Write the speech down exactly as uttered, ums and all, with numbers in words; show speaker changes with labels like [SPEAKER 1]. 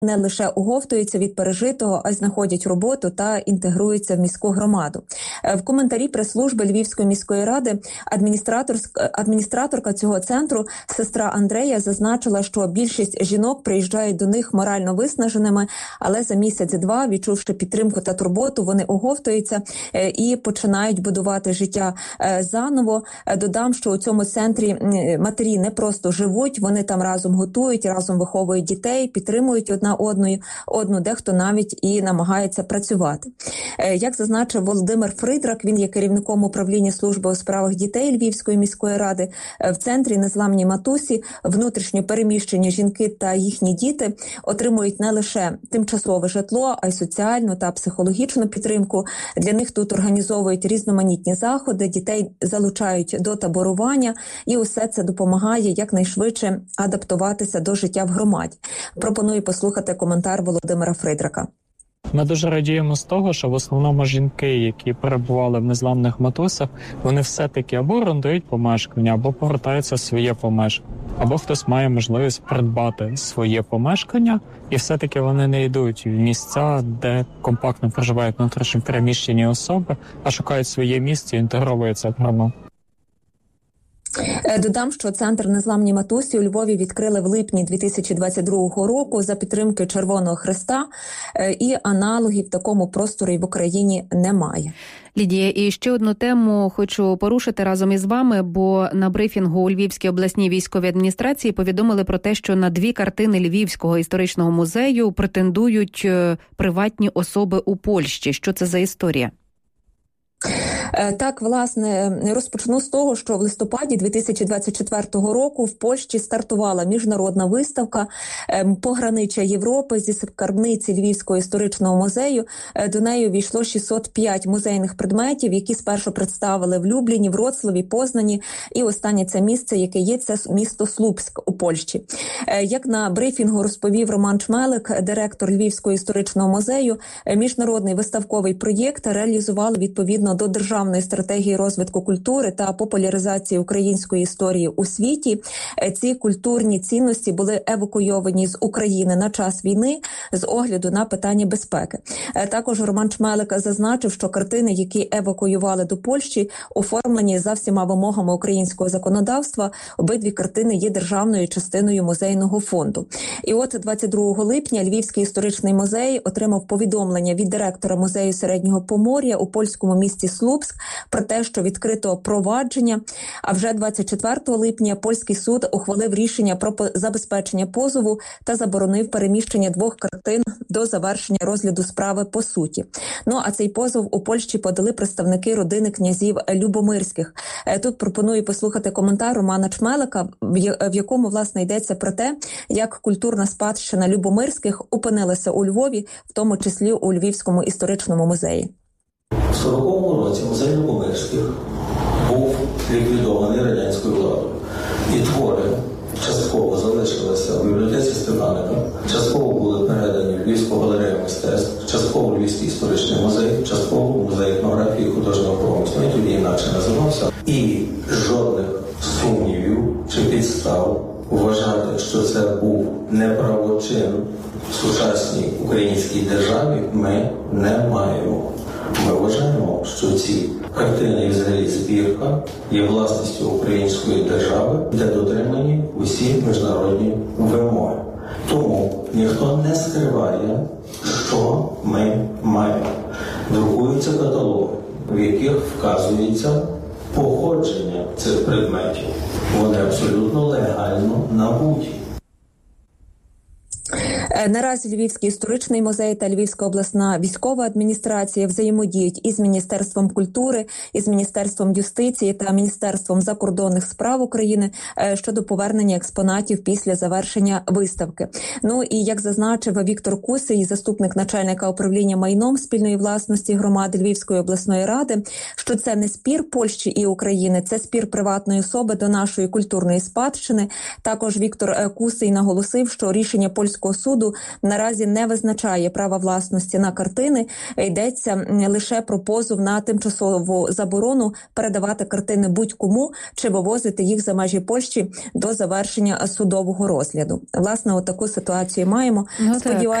[SPEAKER 1] не лише оговтуються від пережитого, а й знаходять роботу та інтегруються в міську громаду. В коментарі прес-служби Львівської міської ради адміністраторка цього центру, сестра Андрея, зазначила, що більшість жінок приїжджають до них морально виснаженими, але за місяць-два, відчувши підтримку та турботу, вони оговтуються і починають будувати життя заново. Додам, що у цьому центрі матері не просто живуть, вони там разом готують, разом виховують дітей, підтримують одна одною, одну, дехто навіть і намагається працювати. Як зазначив Володимир Фридрак, він є керівником управління служби у справах дітей Львівської міської ради, в центрі «Незламні матусі» внутрішньо переміщені жінки та їхні діти отримують не лише тимчасове житло, а й соціальну та психологічну підтримку. Для них тут організовують різноманітні заходи, дітей залучають до таборування, і усе це допомагає якнайшвидше адаптуватися до життя в громаді. Пропоную послухати коментар Володимира Фридрака.
[SPEAKER 2] Ми дуже радіємо з того, що в основному жінки, які перебували в незламних матусах, вони все-таки або орендують помешкання, або повертаються в своє помешкання, або хтось має можливість придбати своє помешкання, і все-таки вони не йдуть в місця, де компактно проживають внутрішньо переміщені особи, а шукають своє місце і інтегровуються в громаду.
[SPEAKER 1] Додам, що центр «Незламні матусі» у Львові відкрили в липні дві тисячі двадцять другого року за підтримки Червоного Хреста, і аналогів такому просторі в Україні немає.
[SPEAKER 3] Лідія, і ще одну тему хочу порушити разом із вами, бо на брифінгу у Львівській обласній військовій адміністрації повідомили про те, що на дві картини Львівського історичного музею претендують приватні особи у Польщі. Що це за історія?
[SPEAKER 1] Так, власне, розпочну з того, що в листопаді дві тисячі двадцять четвертого року в Польщі стартувала міжнародна виставка «Пограниччя Європи» зі скарбниці Львівського історичного музею. До неї увійшло шістсот п'ять музейних предметів, які спершу представили в Любліні, Вроцлаві, Познані, і останнє це місце, яке є, це місто Слупськ у Польщі. Як на брифінгу розповів Роман Чмелик, директор Львівського історичного музею, міжнародний виставковий проєкт реалізували відповідно до державної стратегії розвитку культури та популяризації української історії у світі. Ці культурні цінності були евакуйовані з України на час війни з огляду на питання безпеки. Також Роман Чмелик зазначив, що картини, які евакуювали до Польщі, оформлені за всіма вимогами українського законодавства. Обидві картини є державною частиною музейного фонду. І от двадцять другого липня Львівський історичний музей отримав повідомлення від директора музею Середнього Помор'я у польському місті Слупськ про те, що відкрито провадження. А вже двадцять четвертого липня польський суд ухвалив рішення про забезпечення позову та заборонив переміщення двох картин до завершення розгляду справи по суті. Ну, а цей позов у Польщі подали представники родини князів Любомирських. Тут пропоную послухати коментар Романа Чмелика, в якому, власне, йдеться про те, як культурна спадщина Любомирських опинилася у Львові, в тому числі у Львівському історичному музеї.
[SPEAKER 4] У сороковому році музей Любомирських був ліквідований радянською владою. І твори частково залишилися в бібліотеці Стефаника, частково були передані в Львівську галерею мистецтв, частково в Львівський історичний музей, частково в музей етнографії і художнього промислу, і тоді інакше називався. І жодних сумнівів чи підстав вважати, що це був неправочин в сучасній українській державі, ми не маємо. Ми вважаємо, що ці картини і взагалі збірка є власністю української держави, де дотримані усі міжнародні вимоги. Тому ніхто не скриває, що ми маємо. Друкуються каталоги, в яких вказується походження цих предметів. Вони абсолютно легально набуті.
[SPEAKER 1] Наразі Львівський історичний музей та Львівська обласна військова адміністрація взаємодіють із Міністерством культури, із Міністерством юстиції та Міністерством закордонних справ України щодо повернення експонатів після завершення виставки. Ну і як зазначив Віктор Кусий, заступник начальника управління майном спільної власності громади Львівської обласної ради, що це не спір Польщі і України, це спір приватної особи до нашої культурної спадщини. Також Віктор Кусий наголосив, що рішення польського суду суду наразі не визначає права власності на картини. Йдеться лише про позов на тимчасову заборону передавати картини будь-кому чи вивозити їх за межі Польщі до завершення судового розгляду. Власне, отаку ситуацію маємо.
[SPEAKER 3] Ну,
[SPEAKER 1] Сподіваюся,